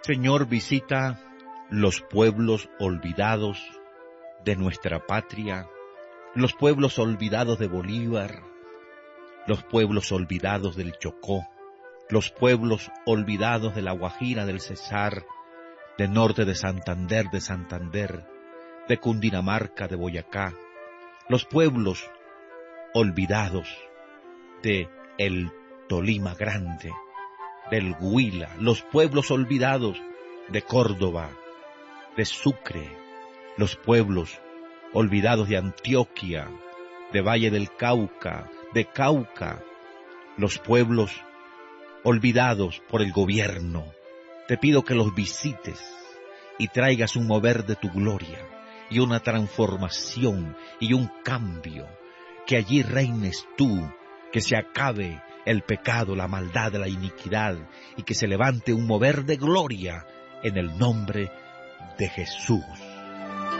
Señor, visita los pueblos olvidados de nuestra patria, los pueblos olvidados de Bolívar, los pueblos olvidados del Chocó, los pueblos olvidados de La Guajira, del Cesar, del norte de Santander, de Cundinamarca, de Boyacá, los pueblos olvidados de el Tolima Grande, del Huila, los pueblos olvidados de Córdoba, de Sucre, los pueblos olvidados de Antioquia, de Valle del Cauca, de Cauca, los pueblos olvidados por el gobierno. Te pido que los visites y traigas un mover de tu gloria y una transformación y un cambio, que allí reines tú, que se acabe el pecado, la maldad, la iniquidad, y que se levante un mover de gloria en el nombre de Jesús.